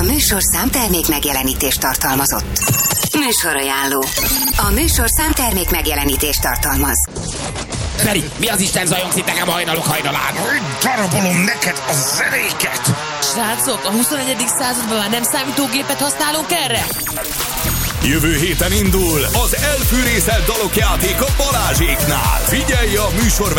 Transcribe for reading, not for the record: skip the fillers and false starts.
A műsor számtermék megjelenítést tartalmazott. Műsorajánló. A műsor számtermék megjelenítést tartalmaz. Feri, mi az Isten zajongsz itt nekem hajnalok hajnalán? Darabolom neked a zenéket! Srácok, a 21. században már nem számítógépet használunk erre? Jövő héten indul az elfűrészelt dalok játéka Balázséknál. Figyelj a műsor